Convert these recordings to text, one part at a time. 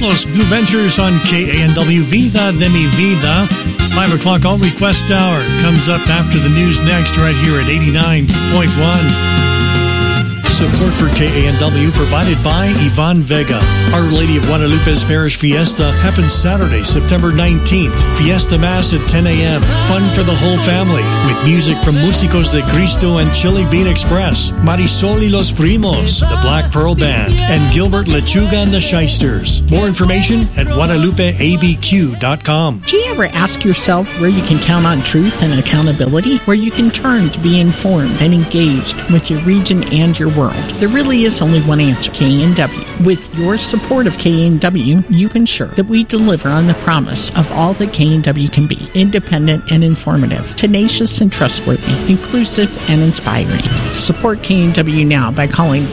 Los Blue Ventures on KANW Vida de mi Vida. 5 o'clock All Request Hour comes up after the news next right here at 89.1. Support for KANW provided by Yvonne Vega. Our Lady of Guadalupe's Parish Fiesta happens Saturday, September 19th. Fiesta Mass at 10 a.m. Fun for the whole family with music from Músicos de Cristo and Chili Bean Express, Marisol y Los Primos, the Black Pearl Band, and Gilbert Lechuga and the Shysters. More information at GuadalupeABQ.com. Do you ever ask yourself where you can count on truth and accountability? Where you can turn to be informed and engaged with your region and your world? There really is only one answer, KANW. With your support of KANW, you ensure that we deliver on the promise of all that KANW can be: independent and informative, tenacious and trustworthy, inclusive and inspiring. Support KANW now by calling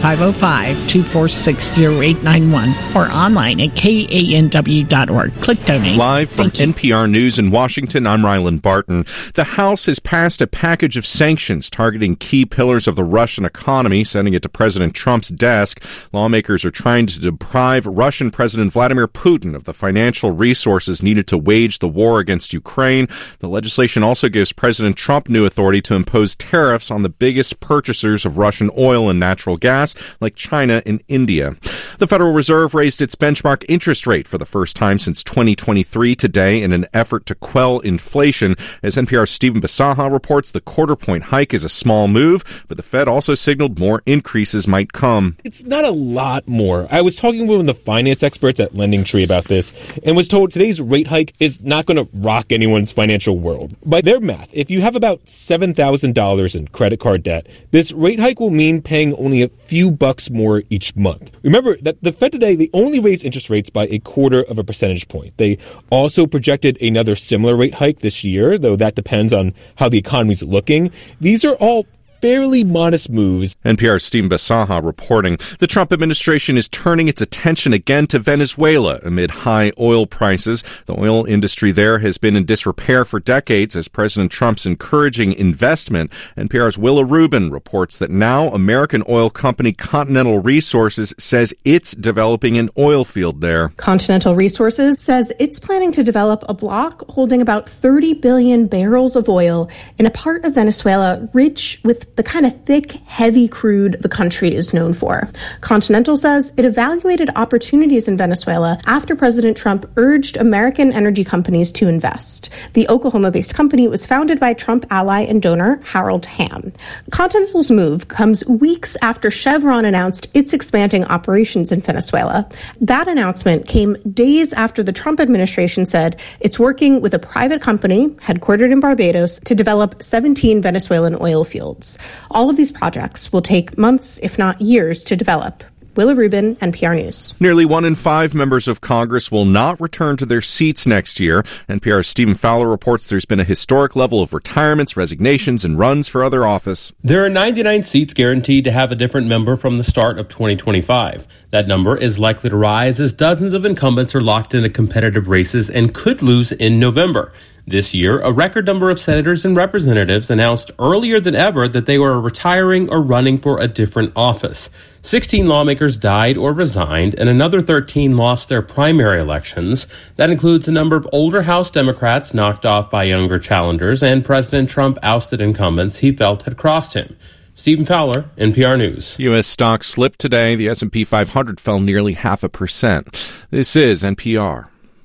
505-246-0891 or online at KANW.org. Click donate. Live from NPR News in Washington, I'm Ryland Barton. The House has passed a package of sanctions targeting key pillars of the Russian economy, sending it to President Trump's desk. Lawmakers are trying to deprive Russian President Vladimir Putin of the financial resources needed to wage the war against Ukraine. The legislation also gives President Trump new authority to impose tariffs on the biggest purchasers of Russian oil and natural gas, like China and India. The Federal Reserve raised its benchmark interest rate for the first time since 2023 today in an effort to quell inflation. As NPR's Stephen Basaha reports, the quarter-point hike is a small move, but the Fed also signaled more increases might come. It's not a lot more. I was talking with one of the finance experts at LendingTree about this and was told today's rate hike is not going to rock anyone's financial world. By their math, if you have about $7,000 in credit card debt, this rate hike will mean paying only a few bucks more each month. Remember that the Fed today, they only raised interest rates by 0.25 percentage point. They also projected another similar rate hike this year, though that depends on how the economy's looking. These are all fairly modest moves. NPR's Steve Basaha reporting. The Trump administration is turning its attention again to Venezuela amid high oil prices. The oil industry there has been in disrepair for decades as President Trump's encouraging investment. NPR's Willa Rubin reports that now American oil company Continental Resources says it's developing an oil field there. Continental Resources says it's planning to develop a block holding about 30 billion barrels of oil in a part of Venezuela rich with the kind of thick, heavy crude the country is known for. Continental says it evaluated opportunities in Venezuela after President Trump urged American energy companies to invest. The Oklahoma-based company was founded by Trump ally and donor Harold Hamm. Continental's move comes weeks after Chevron announced it's expanding operations in Venezuela. That announcement came days after the Trump administration said it's working with a private company headquartered in Barbados to develop 17 Venezuelan oil fields. All of these projects will take months, if not years, to develop. Willa Rubin, NPR News. Nearly 1 in 5 members of Congress will not return to their seats next year. NPR's Stephen Fowler reports there's been a historic level of retirements, resignations, and runs for other office. There are 99 seats guaranteed to have a different member from the start of 2025. That number is likely to rise as dozens of incumbents are locked into competitive races and could lose in November. This year, a record number of senators and representatives announced earlier than ever that they were retiring or running for a different office. 16 lawmakers died or resigned, and another 13 lost their primary elections. That includes a number of older House Democrats knocked off by younger challengers, and President Trump ousted incumbents he felt had crossed him. Stephen Fowler, NPR News. U.S. stocks slipped today. The S&P 500 fell nearly 0.5%. This is NPR.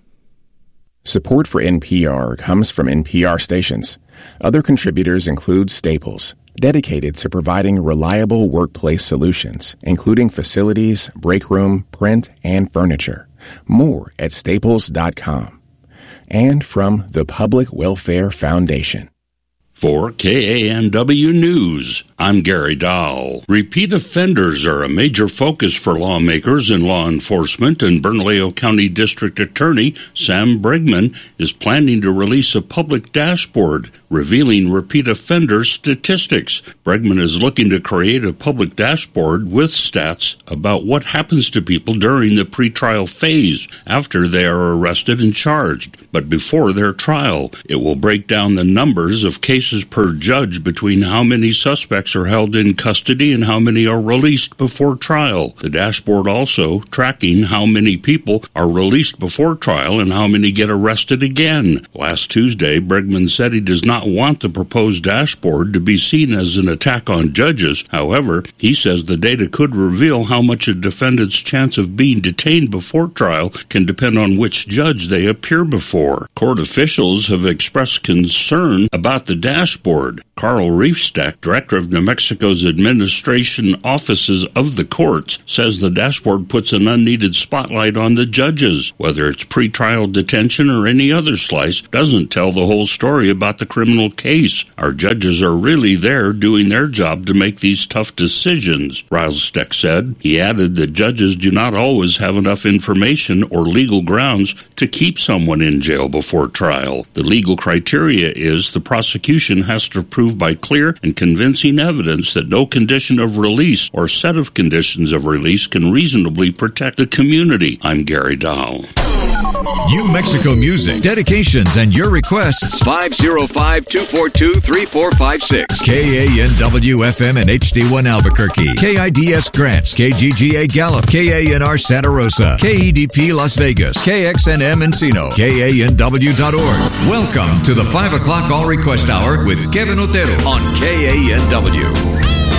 Support for NPR comes from NPR stations. Other contributors include Staples, dedicated to providing reliable workplace solutions, including facilities, break room, print, and furniture. More at staples.com. And from the Public Welfare Foundation. For KANW News, I'm Gary Dahl. Repeat offenders are a major focus for lawmakers and law enforcement, and Bernalillo County District Attorney Sam Bregman is planning to release a public dashboard revealing repeat offender statistics. Bregman is looking to create a public dashboard with stats about what happens to people during the pretrial phase after they are arrested and charged, but before their trial. It will break down the numbers of cases choices per judge between how many suspects are held in custody and how many are released before trial. The dashboard also tracking how many people are released before trial and how many get arrested again. Last Tuesday, Bregman said he does not want the proposed dashboard to be seen as an attack on judges. However, he says the data could reveal how much a defendant's chance of being detained before trial can depend on which judge they appear before. Court officials have expressed concern about the dashboard. Carl Riefstack, director of New Mexico's administration offices of the courts, says the dashboard puts an unneeded spotlight on the judges. Whether it's pretrial detention or any other slice, doesn't tell the whole story about the criminal case. Our judges are really there doing their job to make these tough decisions, Riefstack said. He added that judges do not always have enough information or legal grounds to keep someone in jail before trial. The legal criteria is the prosecution has to prove by clear and convincing evidence that no condition of release or set of conditions of release can reasonably protect the community. I'm Gary Dahl. New Mexico music, dedications, and your requests. 505-242-3456. KANW-FM and HD1 Albuquerque. KIDS Grants. KGGA Gallup. KANR Santa Rosa. KEDP Las Vegas. KXNM Encino. KANW.org. Welcome to the 5 o'clock All Request Hour with Kevin Otero on KANW.